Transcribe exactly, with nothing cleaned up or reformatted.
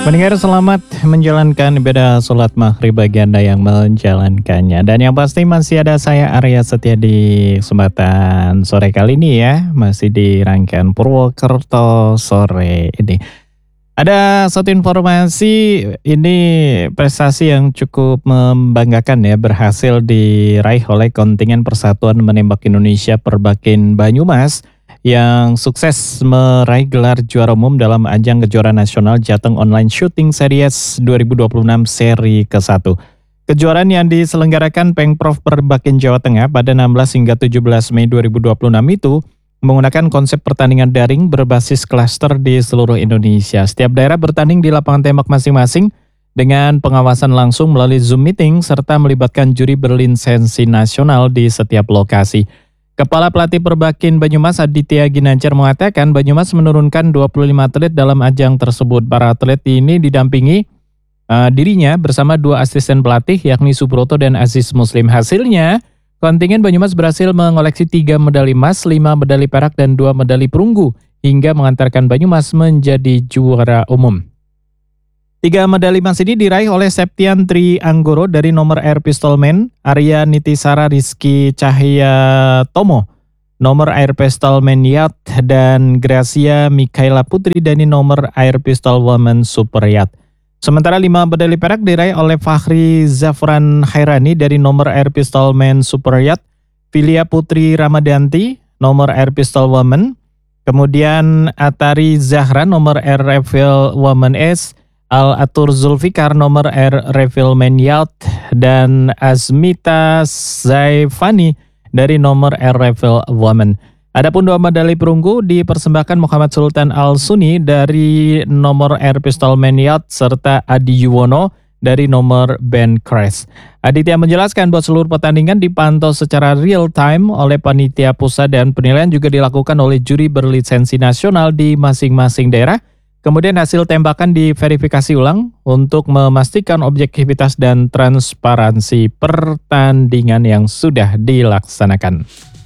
Pendengar, selamat menjalankan ibadah sholat maghrib bagi Anda yang menjalankannya. Dan yang pasti masih ada saya Arya Setia di kesempatan sore kali ini ya. Masih di rangkaian Purwokerto sore ini. Ada satu informasi, ini prestasi yang cukup membanggakan ya. Berhasil diraih oleh kontingen Persatuan Menembak Indonesia Perbakin Banyumas yang sukses meraih gelar juara umum dalam ajang kejuaraan nasional Jateng Online Shooting Series dua ribu dua puluh enam seri ke satu. Kejuaraan yang diselenggarakan Pengprov Perbakin Jawa Tengah pada enam belas hingga tujuh belas Mei dua ribu dua puluh enam itu menggunakan konsep pertandingan daring berbasis klaster di seluruh Indonesia. Setiap daerah bertanding di lapangan tembak masing-masing dengan pengawasan langsung melalui Zoom meeting serta melibatkan juri berlisensi nasional di setiap lokasi. Kepala Pelatih Perbakin Banyumas Aditya Ginanjar mengatakan Banyumas menurunkan dua puluh lima atlet dalam ajang tersebut. Para atlet ini didampingi uh, dirinya bersama dua asisten pelatih yakni Subroto dan Aziz Muslim. Hasilnya, kontingen Banyumas berhasil mengoleksi tiga medali emas, lima medali perak, dan dua medali perunggu hingga mengantarkan Banyumas menjadi juara umum. Tiga medali emas ini diraih oleh Septian Tri Anggoro dari nomor Air Pistol Men, Arya Nitisara Rizky Cahya Tomo, nomor Air Pistol Men Yacht, dan Gracia Mikaela Putri dari nomor Air Pistol Women Super Yacht. Sementara lima medali perak diraih oleh Fakhri Zafran Hairani dari nomor Air Pistol Men Super Yacht, Filia Putri Ramadanti, nomor Air Pistol Women, kemudian Atari Zahra nomor Air Rifle Women S, Al-Atur Zulfikar nomor Air Rifleman Yacht, dan Azmita Zaifani dari nomor Air Rifle Woman. Adapun dua medali perunggu dipersembahkan Muhammad Sultan Al-Suni dari nomor Air Pistol Man Yacht serta Adi Yuwono dari nomor Band Crash. Aditya menjelaskan bahwa seluruh pertandingan dipantau secara real time oleh panitia pusat dan penilaian juga dilakukan oleh juri berlisensi nasional di masing-masing daerah. Kemudian hasil tembakan diverifikasi ulang untuk memastikan objektivitas dan transparansi pertandingan yang sudah dilaksanakan.